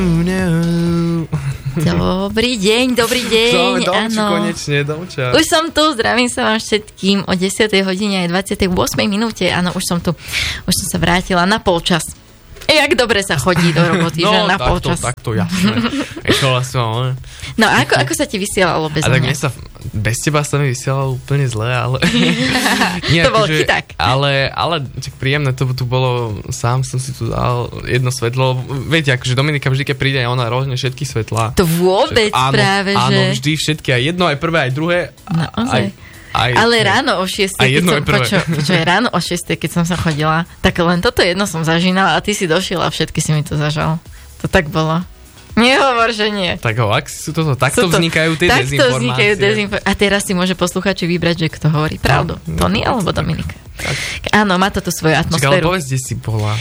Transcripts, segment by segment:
Dobrý deň. Domču, konečne, domča. Už som tu, zdravím sa vám všetkým o 10. hodine aj 28. minúte. Áno, už som tu. Už som sa vrátila na polčas. Jak dobre sa chodí do roboty, že na polčas. Takto, jasné. No a ako sa ti vysielalo bez mňa? Bez teba sa mi vysielalo úplne zle, ale... Nie, to bol chyták. Ale čak príjemné to tu bolo, sám som si tu dal jedno svetlo. Viete, akože Dominika vždy, keď príde, ona rozhne všetky svetlá. To vôbec práve, že... Áno, vždy všetky, aj jedno, aj prvé, aj druhé. Ale ráno o 6, ráno o 6, keď som sa chodila, tak len toto jedno som zažínala a ty si došiel a všetky si mi to zažal. To tak bolo. Nehovor, že nie. Tak ak sú toto, takto vznikajú tie dezinformácie. A teraz si môže posluchači vybrať, že kto hovorí pravdu. Tony alebo Dominika. Tak. Áno, má to tú svoju atmosféru. Ale povedz, kde si bola.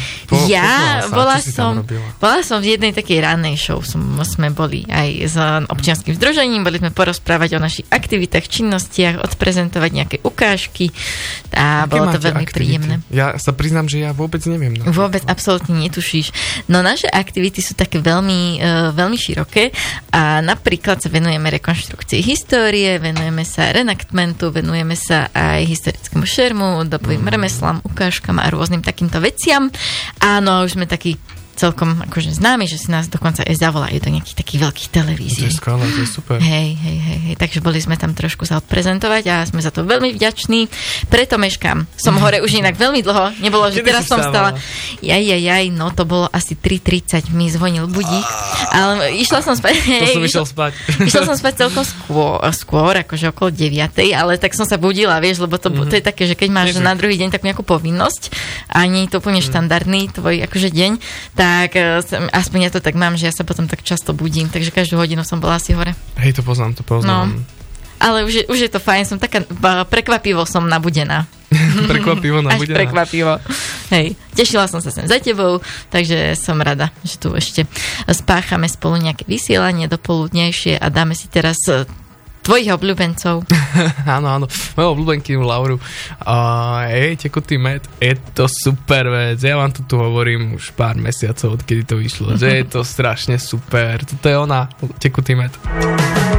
Bola som v jednej takej rannej show. Sme boli aj s občianskym združením, boli sme porozprávať o našich aktivitách, činnostiach, odprezentovať nejaké ukážky a bolo to veľmi príjemné. Ja sa priznám, že ja vôbec neviem. Vôbec, absolútne netušíš. No naše aktivity sú také veľmi široké a napríklad sa venujeme rekonštrukcii histórie, venujeme sa reenactmentu, venujeme sa aj historickému šermu, dobovým remeslám, ukážkam a rôznym takýmto veciam. Áno, už sme takí celkom akože známi, že si nás dokonca aj zavolajú do nejakých takých veľkých televízií. To je skvelé, to je super. Hej. Takže boli sme tam trošku sa odprezentovať a sme za to veľmi vďační. Preto meškám. Som hore už inak veľmi dlho. Nebolo, že teraz som stala. No to bolo asi 3:30. Mi zvonil budík. Ale išla som spať. Išla som spať celkom skôr, akože okolo 9:00, ale tak som sa budila, vieš, lebo to je také, že keď máš na druhý deň takú nejakú povinnosť a nie je to úplne štandardný tvoj akože deň, tak aspoň ja to tak mám, že ja sa potom tak často budím, takže každú hodinu som bola asi hore. Hej, to poznám. No, ale už je to fajn, som taká prekvapivo som nabudená. Prekvapivo nabudená? Až prekvapivo. Hej, tešila som sa sem za tebou, takže som rada, že tu ešte spáchame spolu nejaké vysielanie dopoludnejšie a dáme si teraz tvojich obľúbencov. Áno. Moju obľúbenkynu Lauru. Tekutý med, je to super vec. Ja vám to tu hovorím už pár mesiacov, odkedy to vyšlo, že je to strašne super. Toto je ona, tekutý med.